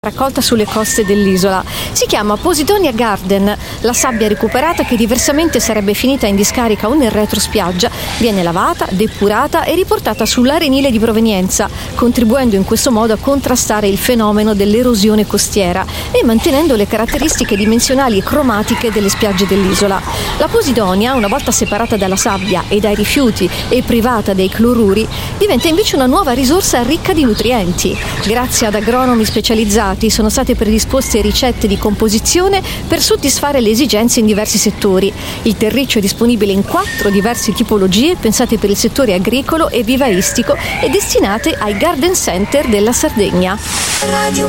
raccolta sulle coste dell'isola. Si chiama Posidonia Garden. La sabbia recuperata, che diversamente sarebbe finita in discarica o nel retrospiaggia, viene lavata, depurata e riportata sull'arenile di provenienza, contribuendo in questo modo a contrastare il fenomeno dell'erosione costiera e mantenendo le caratteristiche dimensionali e cromatiche delle spiagge dell'isola. La Posidonia, una volta separata dalla sabbia e dai rifiuti e privata dei cloruri, diventa invece una nuova risorsa ricca di nutrienti. Grazie ad agronomi specializzati sono state predisposte ricette di composizione per soddisfare le esigenze in diversi settori. Il terriccio è disponibile in 4 diverse tipologie pensate per il settore agricolo e vivaistico e destinate ai garden center della Sardegna. Radio